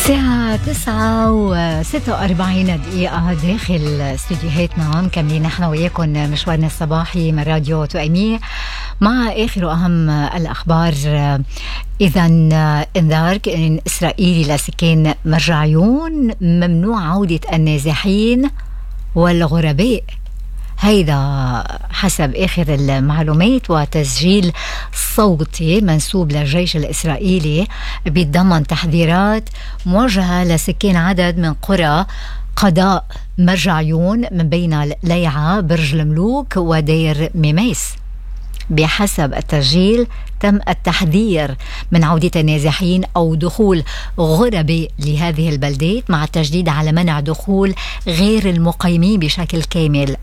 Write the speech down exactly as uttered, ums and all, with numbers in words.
الساعة تسعة وستة وأربعين دقيقة داخل استديوهاتنا، مكملين نحن وياكم مشوارنا الصباحي من راديو تؤمية مع آخر وأهم الأخبار. إذا انذار كائن إسرائيلي لسكان مرجعيون، ممنوع عودة النازحين والغرباء. هيدا حسب آخر المعلومات وتسجيل صوتي منسوب للجيش الإسرائيلي بيتضمن تحذيرات موجهة لسكان عدد من قرى قضاء مرجعيون من بين ليعة، برج الملوك ودير ميميس. بحسب التسجيل تم التحذير من عودة النازحين أو دخول غرباء لهذه البلدات، مع التشديد على منع دخول غير المقيمين بشكل كامل